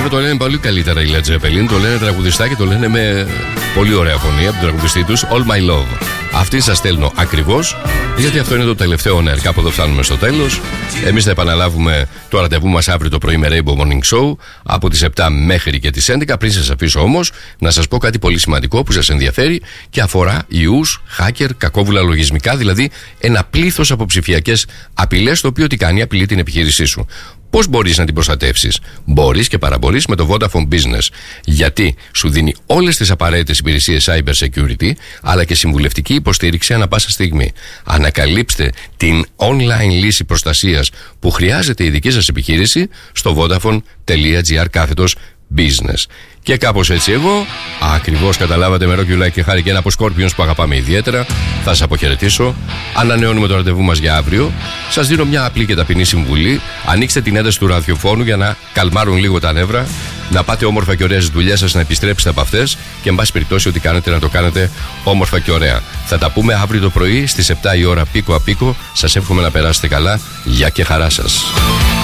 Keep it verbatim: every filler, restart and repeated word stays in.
βέβαια το λένε πολύ καλύτερα οι Led Zeppelin. Το λένε τραγουδιστά και το λένε με πολύ ωραία φωνή από τον τραγουδιστή τους, All My Love. Αυτή σας στέλνω ακριβώς, γιατί αυτό είναι το τελευταίο νερ. Κάπου εδώ φτάνουμε στο τέλος. Εμείς θα επαναλάβουμε το ραντεβού μας αύριο το πρωί με Rainbow Morning Show από τις επτά μέχρι και τις έντεκα. Πριν σας αφήσω όμως, να σας πω κάτι πολύ σημαντικό που σας ενδιαφέρει και αφορά ιούς, hacker, κακόβουλα λογισμικά, δηλαδή ένα πλήθος από ψηφιακές απειλές, το οποίο τι κάνει, απειλεί την επιχείρησή σου. Πώς μπορείς να την προστατεύσεις? Μπορείς και παραμπορείς με το Vodafone Business. Γιατί σου δίνει όλες τις απαραίτητες υπηρεσίες cyber security, αλλά και συμβουλευτική υποστήριξη ανά πάσα στιγμή. Ανακαλύψτε την online λύση προστασίας που χρειάζεται η δική σας επιχείρηση στο vodafone.gr κάθετος business. Και κάπως έτσι εγώ, ακριβώς καταλάβατε, με Rocky Like και Harry Kane από Scorpions που αγαπάμε ιδιαίτερα, θα σας αποχαιρετήσω. Ανανεώνουμε το ραντεβού μας για αύριο. Σας δίνω μια απλή και ταπεινή συμβουλή. Ανοίξτε την ένταση του ραδιοφώνου για να καλμάρουν λίγο τα νεύρα, να πάτε όμορφα και ωραία στις δουλειές σας, να επιστρέψετε από αυτές και εν πάση περιπτώσει ό,τι κάνετε να το κάνετε όμορφα και ωραία. Θα τα πούμε αύριο το πρωί στις επτά η ώρα πίκο απίκο. Σας εύχομαι να περάσετε καλά. Γεια και χαρά σας.